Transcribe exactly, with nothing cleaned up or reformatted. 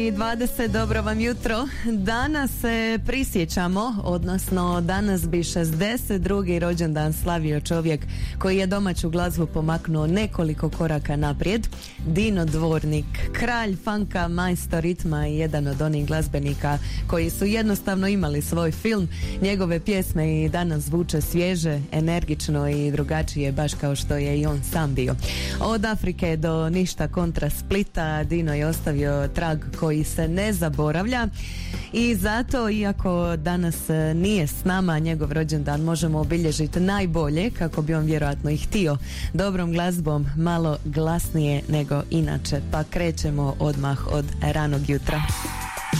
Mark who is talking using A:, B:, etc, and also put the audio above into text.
A: I dvadeset, dobro vam jutro. Danas se prisjećamo, odnosno danas bi šezdeset drugi rođendan slavio čovjek koji je domaću glazbu pomaknuo nekoliko koraka naprijed. Dino Dvornik, kralj funka, majstor ritma i jedan od onih glazbenika koji su jednostavno imali svoj film. Njegove pjesme i danas zvuče svježe, energično i drugačije, baš kao što je i on sam bio. Od Afrike do ništa kontra Splita, Dino je ostavio trag koji se ne zaboravlja i zato, iako danas nije s nama, njegov rođendan možemo obilježiti najbolje, kako bi on vjerojatno i htio, dobrom glazbom, malo glasnije nego inače. Pa krećemo odmah od ranog jutra.